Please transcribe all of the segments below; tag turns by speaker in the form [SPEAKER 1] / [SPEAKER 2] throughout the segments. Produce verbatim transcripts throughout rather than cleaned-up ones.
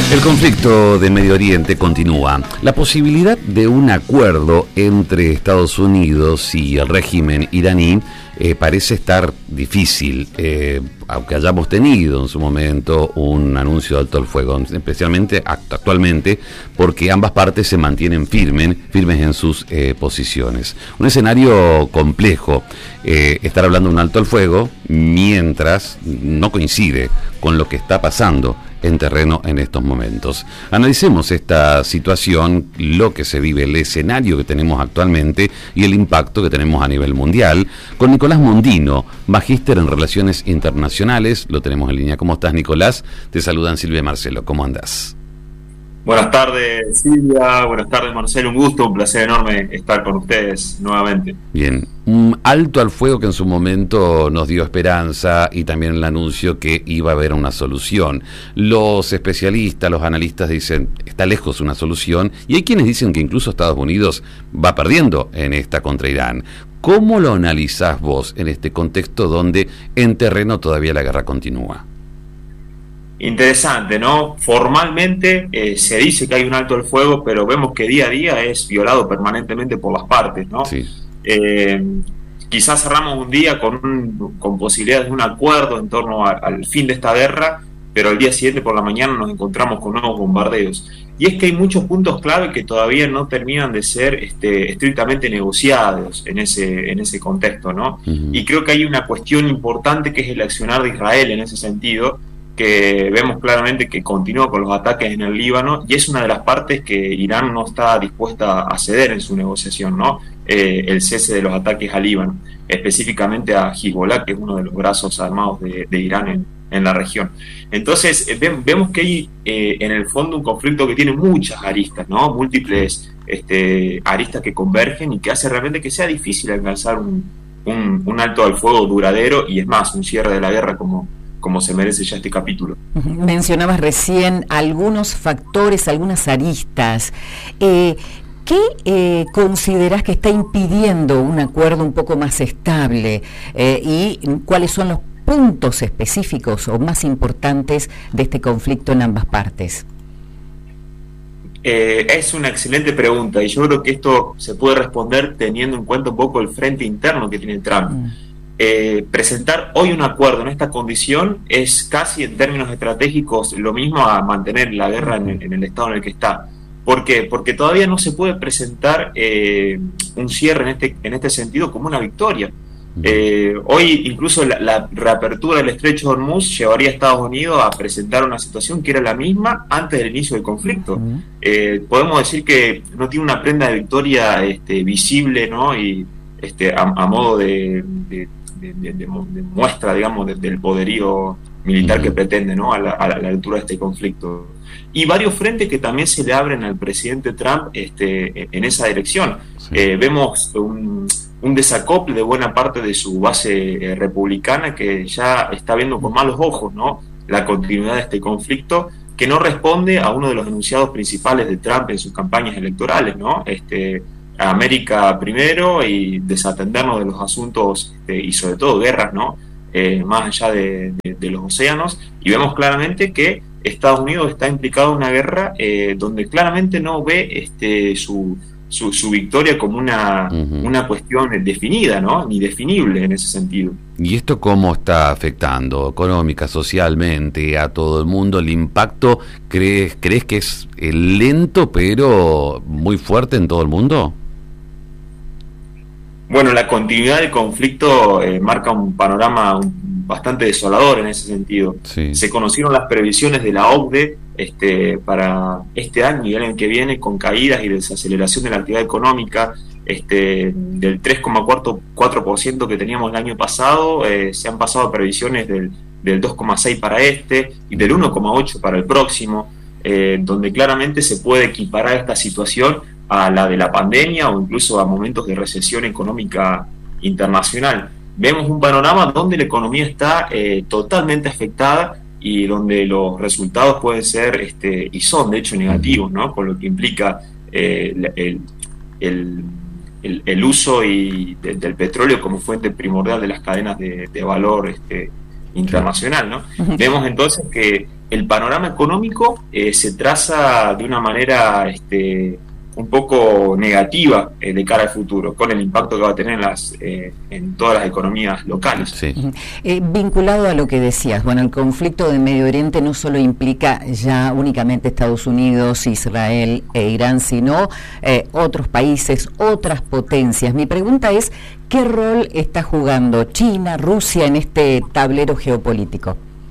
[SPEAKER 1] El conflicto de Medio Oriente continúa. La posibilidad de un acuerdo entre Estados Unidos y el régimen iraní eh, parece estar difícil, eh, aunque hayamos tenido en su momento un anuncio de alto el fuego, especialmente actualmente, porque ambas partes se mantienen firmes, firmes en sus eh, posiciones. Un escenario complejo, eh, estar hablando de un alto el fuego mientras no coincide con lo que está pasando en terreno en estos momentos. Analicemos esta situación, lo que se vive, el escenario que tenemos actualmente y el impacto que tenemos a nivel mundial, con Nicolás Mondino, magíster en Relaciones Internacionales. Lo tenemos en línea. ¿Cómo estás, Nicolás? Te saludan Silvia y Marcelo. ¿Cómo andás?
[SPEAKER 2] Buenas tardes, Silvia. Buenas tardes, Marcelo. Un gusto, un placer enorme estar con ustedes nuevamente.
[SPEAKER 1] Bien, un alto al fuego que en su momento nos dio esperanza y también el anuncio que iba a haber una solución. Los especialistas, los analistas dicen, está lejos una solución, y hay quienes dicen que incluso Estados Unidos va perdiendo en esta contra Irán. ¿Cómo lo analizás vos en este contexto donde en terreno todavía la guerra continúa?
[SPEAKER 2] Interesante, ¿no? Formalmente eh, se dice que hay un alto al fuego, pero vemos que día a día es violado permanentemente por las partes, ¿no?
[SPEAKER 1] Sí.
[SPEAKER 2] Eh, quizás cerramos un día con, un, con posibilidades de un acuerdo en torno a, al fin de esta guerra, pero al día siguiente por la mañana nos encontramos con nuevos bombardeos. Y es que hay muchos puntos clave que todavía no terminan de ser este, estrictamente negociados en ese, en ese contexto, ¿no? Uh-huh. Y creo que hay una cuestión importante que es el accionar de Israel en ese sentido, que vemos claramente que continúa con los ataques en el Líbano, y es una de las partes que Irán no está dispuesta a ceder en su negociación, ¿no? Eh, el cese de los ataques al Líbano, específicamente a Hezbollah, que es uno de los brazos armados de, de Irán en, en la región. Entonces, eh, ve, vemos que hay eh, en el fondo un conflicto que tiene muchas aristas, ¿no? Múltiples este, aristas que convergen y que hace realmente que sea difícil alcanzar un, un, un alto al fuego duradero, y es más, un cierre de la guerra como como se merece ya este capítulo.
[SPEAKER 3] Mencionabas recién algunos factores, algunas aristas. Eh, ¿Qué eh, considerás que está impidiendo un acuerdo un poco más estable? Eh, ¿Y cuáles son los puntos específicos o más importantes de este conflicto en ambas partes?
[SPEAKER 2] Eh, es una excelente pregunta, y yo creo que esto se puede responder teniendo en cuenta un poco el frente interno que tiene Trump. Mm. Eh, presentar hoy un acuerdo en esta condición es casi en términos estratégicos lo mismo a mantener la guerra en el, en el estado en el que está. ¿Por qué? Porque todavía no se puede presentar eh, un cierre en este, en este sentido como una victoria. Eh, hoy incluso la, la reapertura del estrecho de Hormuz llevaría a Estados Unidos a presentar una situación que era la misma antes del inicio del conflicto. Eh, podemos decir que no tiene una prenda de victoria este, visible, ¿no? Y este, a, a modo de, de De, de, de, de muestra, digamos, de, del poderío militar que pretende, ¿no? a, la, a la altura de este conflicto. Y varios frentes que también se le abren al presidente Trump este, en esa dirección. Sí. Eh, vemos un, un desacople de buena parte de su base eh, republicana, que ya está viendo con malos ojos, ¿no? la continuidad de este conflicto, que no responde a uno de los enunciados principales de Trump en sus campañas electorales, ¿no? Este, América primero y desatendernos de los asuntos este, y sobre todo guerras, ¿no? Eh, más allá de, de, de los océanos, y vemos claramente que Estados Unidos está implicado en una guerra eh, donde claramente no ve este, su, su, su victoria como una, uh-huh. una cuestión definida, ¿no? Ni definible en ese sentido.
[SPEAKER 1] ¿Y esto cómo está afectando económica, socialmente a todo el mundo? ¿El impacto crees, crees que es lento pero muy fuerte en todo el mundo?
[SPEAKER 2] Bueno, la continuidad del conflicto eh, marca un panorama bastante desolador en ese sentido. Sí. Se conocieron las previsiones de la O C D E este, para este año y el año que viene, con caídas y desaceleración de la actividad económica este, del tres coma cuatro por ciento que teníamos el año pasado. Eh, se han pasado a previsiones del, del dos coma seis por ciento para este y del uno coma ocho por ciento para el próximo, eh, donde claramente se puede equiparar esta situación a la de la pandemia o incluso a momentos de recesión económica internacional. Vemos un panorama donde la economía está eh, totalmente afectada y donde los resultados pueden ser, este, y son de hecho negativos, ¿no? Con lo que implica eh, el, el, el, el uso y de, del petróleo como fuente primordial de las cadenas de, de valor este, internacional, ¿no? Uh-huh. Vemos entonces que el panorama económico eh, se traza de una manera este, un poco negativa eh, de cara al futuro, con el impacto que va a tener en, las, eh, en todas las economías locales.
[SPEAKER 3] Sí. Eh, vinculado a lo que decías, bueno, el conflicto de Medio Oriente no solo implica ya únicamente Estados Unidos, Israel e Irán, sino eh, otros países, otras potencias. Mi pregunta es, ¿qué rol está jugando China, Rusia en este tablero geopolítico?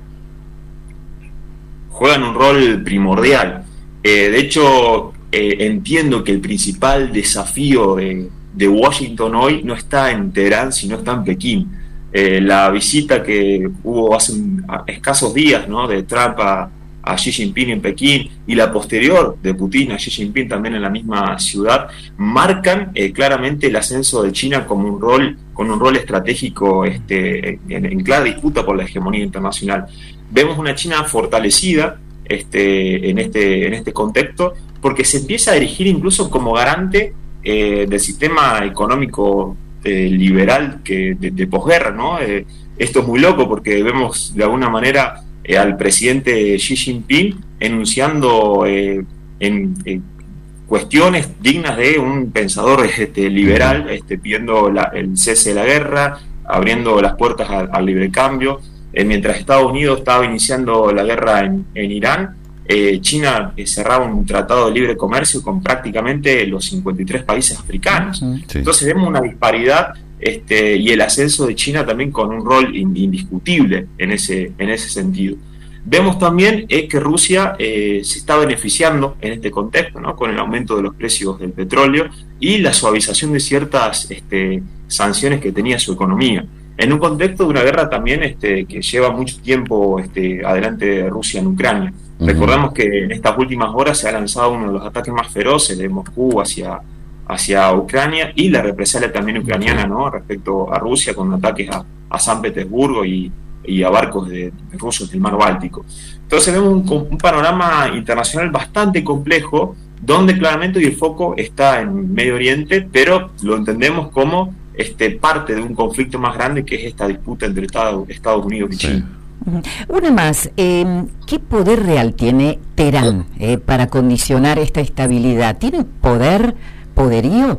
[SPEAKER 2] Juegan un rol primordial. Eh, de hecho, eh, entiendo que el principal desafío de, de Washington hoy no está en Teherán, sino está en Pekín. Eh, la visita que hubo hace un, escasos días, ¿no?, de Trump a, a Xi Jinping en Pekín, y la posterior de Putin a Xi Jinping también en la misma ciudad, marcan eh, claramente el ascenso de China como un rol, con un rol estratégico este, en, en clara disputa por la hegemonía internacional. Vemos una China fortalecida este, en, este, en este contexto, porque se empieza a erigir incluso como garante eh, del sistema económico eh, liberal que de, de posguerra, ¿no? Eh, esto es muy loco porque vemos de alguna manera eh, al presidente Xi Jinping enunciando eh, en, en cuestiones dignas de un pensador este, liberal, este, pidiendo la, el cese de la guerra, abriendo las puertas al, al libre cambio. Eh, mientras Estados Unidos estaba iniciando la guerra en, en Irán, eh, China eh, cerraba un tratado de libre comercio con prácticamente los cincuenta y tres países africanos. Sí. Entonces vemos una disparidad este, y el ascenso de China también con un rol in, indiscutible en ese, en ese sentido. Vemos también eh, que Rusia eh, se está beneficiando en este contexto, ¿no?, con el aumento de los precios del petróleo y la suavización de ciertas este, sanciones que tenía su economía, en un contexto de una guerra también este, que lleva mucho tiempo este, adelante de Rusia en Ucrania. Uh-huh. Recordemos que en estas últimas horas se ha lanzado uno de los ataques más feroces de Moscú hacia, hacia Ucrania, y la represalia también ucraniana, ¿no?, respecto a Rusia, con ataques a, a San Petersburgo y, y a barcos de, de rusos del mar Báltico. Entonces vemos un, un panorama internacional bastante complejo, donde claramente el foco está en Medio Oriente, pero lo entendemos como Este, parte de un conflicto más grande, que es esta disputa entre Estados, Estados Unidos y China.
[SPEAKER 3] Una más, eh, ¿qué poder real tiene Teherán eh, para condicionar esta estabilidad? ¿Tiene poder, poderío?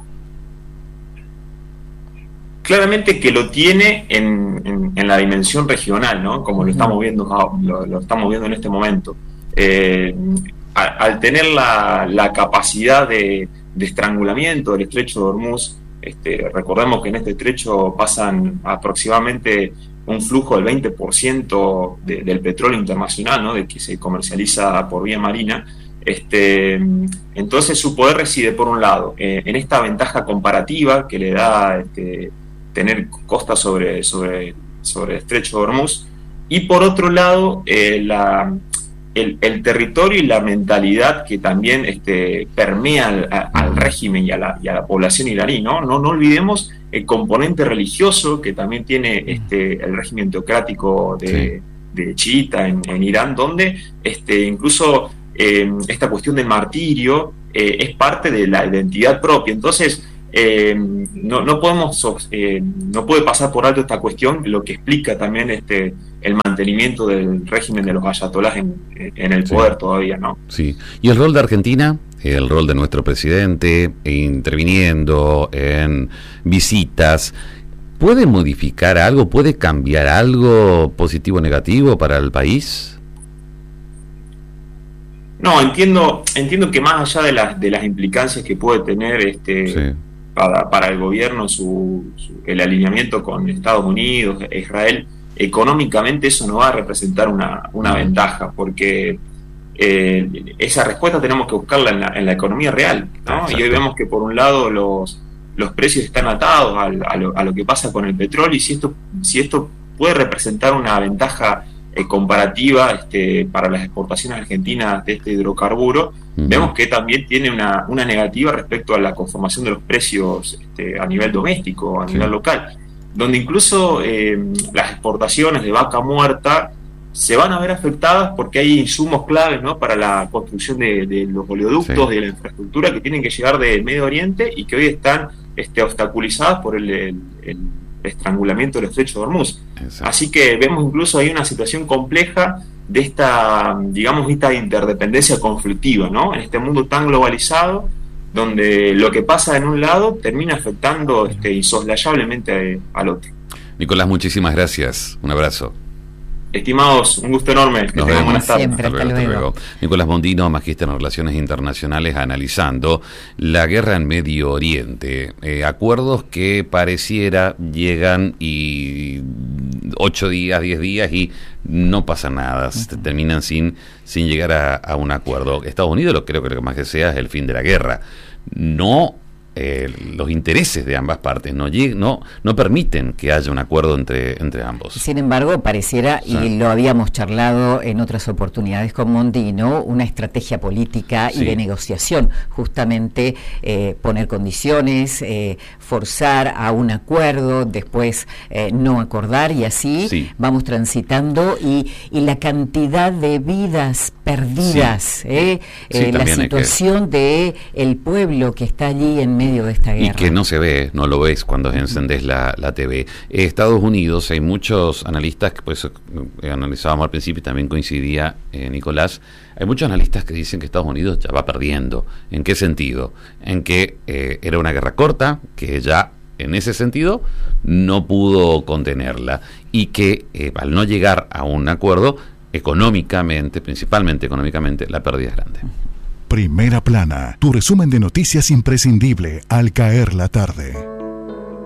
[SPEAKER 2] Claramente que lo tiene en, en, en la dimensión regional, ¿no?, como lo estamos viendo, lo, lo estamos viendo en este momento. Eh, a, al tener la, la capacidad de, de estrangulamiento del estrecho de Hormuz, Este, recordemos que en este estrecho pasan aproximadamente un flujo del veinte por ciento de, del petróleo internacional, ¿no?, de que se comercializa por vía marina. Este, entonces su poder reside, por un lado, eh, en esta ventaja comparativa que le da este, tener costa sobre, sobre, sobre el estrecho de Hormuz, y por otro lado eh, la... El, el territorio y la mentalidad que también este, permea al, a, al régimen y a, la, y a la población iraní, ¿no? No, no olvidemos el componente religioso que también tiene este, el régimen teocrático de, sí. de chiita en, en Irán, donde este, incluso eh, esta cuestión del martirio eh, es parte de la identidad propia. Entonces, eh, no, no podemos eh, no puede pasar por alto esta cuestión, lo que explica también este el mantenimiento del régimen de los ayatolás en, en el poder sí. todavía, ¿no?
[SPEAKER 1] Sí. ¿Y el rol de Argentina? El rol de nuestro presidente interviniendo en visitas, ¿puede modificar algo? ¿Puede cambiar algo positivo o negativo para el país?
[SPEAKER 2] No, entiendo entiendo que más allá de las de las implicancias que puede tener este sí. para, para el gobierno su, su el alineamiento con Estados Unidos e Israel, económicamente eso no va a representar una, una ventaja, porque eh, esa respuesta tenemos que buscarla en la, en la economía real, ¿no? Y hoy vemos que por un lado los, los precios están atados a, a, lo, a lo que pasa con el petróleo, y si esto, si esto puede representar una ventaja eh, comparativa este, para las exportaciones argentinas de este hidrocarburo, uh-huh. vemos que también tiene una, una negativa respecto a la conformación de los precios este, a nivel doméstico, a sí. nivel local, donde incluso eh, las exportaciones de vaca muerta se van a ver afectadas porque hay insumos claves, ¿no?, para la construcción de, de los oleoductos, sí. de la infraestructura que tienen que llegar del Medio Oriente y que hoy están este, obstaculizadas por el, el, el, estrangulamiento del estrecho de Hormuz. Exacto. Así que vemos incluso ahí una situación compleja de esta, digamos, esta interdependencia conflictiva, ¿no? En este mundo tan globalizado, donde lo que pasa en un lado termina afectando este, insoslayablemente al otro.
[SPEAKER 1] Nicolás, muchísimas gracias. Un abrazo.
[SPEAKER 2] Estimados, un gusto enorme. Que tengan buenas tardes.
[SPEAKER 3] Siempre, hasta luego, hasta luego.
[SPEAKER 1] Nicolás Mondino, magíster en Relaciones Internacionales, analizando la guerra en Medio Oriente. Eh, acuerdos que pareciera llegan y ocho días, diez días y no pasa nada. Uh-huh. Terminan sin, sin llegar a, a un acuerdo. Estados Unidos lo creo que lo que más desea es el fin de la guerra. No Eh, los intereses de ambas partes no, no no permiten que haya un acuerdo entre, entre ambos.
[SPEAKER 3] Sin embargo, pareciera, sí. y lo habíamos charlado en otras oportunidades con Mondino, una estrategia política sí. y de negociación, justamente eh, poner condiciones, eh, forzar a un acuerdo, después eh, no acordar, y así sí. vamos transitando, y, y la cantidad de vidas perdidas, sí. eh, sí, eh, la situación que... de el pueblo que está allí en medio de esta guerra.
[SPEAKER 1] Y que no se ve, no lo ves cuando encendés la, la T V. Eh, Estados Unidos, hay muchos analistas, que pues eh, analizábamos al principio y también coincidía eh, Nicolás, hay muchos analistas que dicen que Estados Unidos ya va perdiendo. ¿En qué sentido? En que eh, era una guerra corta, que ya en ese sentido no pudo contenerla, y que eh, al no llegar a un acuerdo, económicamente, principalmente económicamente, la pérdida es grande.
[SPEAKER 4] Primera Plana, tu resumen de noticias imprescindible al caer la tarde.